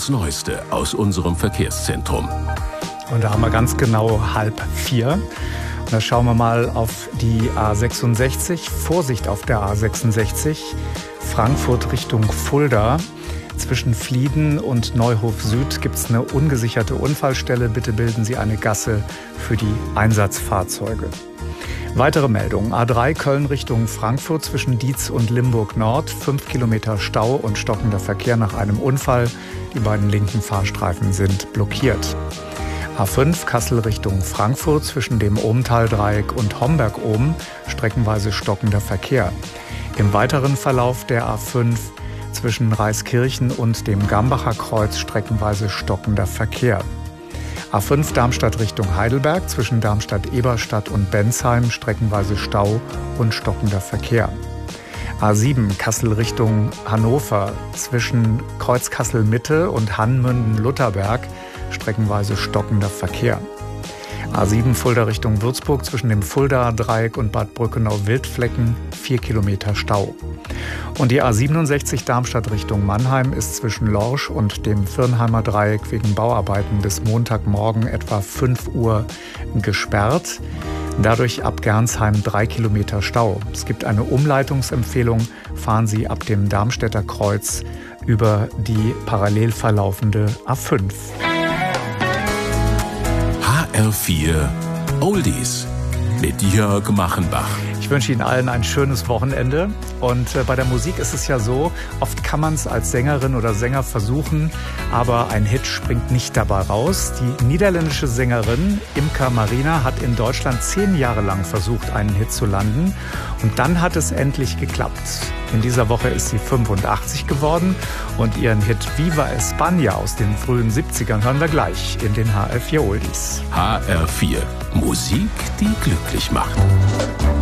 das Neueste aus unserem Verkehrszentrum. Und da haben wir ganz genau 3:30. Und da schauen wir mal auf die A66. Vorsicht auf der A66. Frankfurt Richtung Fulda. Zwischen Flieden und Neuhof Süd gibt es eine ungesicherte Unfallstelle. Bitte bilden Sie eine Gasse für die Einsatzfahrzeuge. Weitere Meldungen. A3 Köln Richtung Frankfurt zwischen Dietz und Limburg Nord. 5 Kilometer Stau und stockender Verkehr nach einem Unfall. Die beiden linken Fahrstreifen sind blockiert. A5 Kassel Richtung Frankfurt zwischen dem Ohmtal-Dreieck und Homberg-Ohm. Streckenweise stockender Verkehr. Im weiteren Verlauf der A5 zwischen Reiskirchen und dem Gambacher Kreuz streckenweise stockender Verkehr. A5 Darmstadt Richtung Heidelberg zwischen Darmstadt-Eberstadt und Bensheim streckenweise Stau und stockender Verkehr. A7 Kassel Richtung Hannover zwischen Kreuz Kassel-Mitte und Hannmünden-Lutherberg streckenweise stockender Verkehr. A7 Fulda Richtung Würzburg zwischen dem Fulda-Dreieck und Bad Brückenau-Wildflecken 4 Kilometer Stau. Und die A67 Darmstadt Richtung Mannheim ist zwischen Lorsch und dem Virnheimer Dreieck wegen Bauarbeiten bis Montagmorgen etwa 5 Uhr gesperrt. Dadurch ab Gernsheim 3 Kilometer Stau. Es gibt eine Umleitungsempfehlung. Fahren Sie ab dem Darmstädter Kreuz über die parallel verlaufende A5. HR4 Oldies mit Jörg Machenbach. Ich wünsche Ihnen allen ein schönes Wochenende. Und bei der Musik ist es ja so, oft kann man es als Sängerin oder Sänger versuchen, aber ein Hit springt nicht dabei raus. Die niederländische Sängerin Imka Marina hat in Deutschland 10 Jahre lang versucht, einen Hit zu landen. Und dann hat es endlich geklappt. In dieser Woche ist sie 85 geworden und ihren Hit Viva España aus den frühen 70ern hören wir gleich in den HR4 Oldies. HR4 Musik, die glücklich macht.